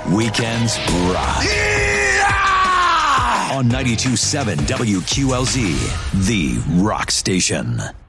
Weekends rock. On 92.7 WQLZ, the rock station.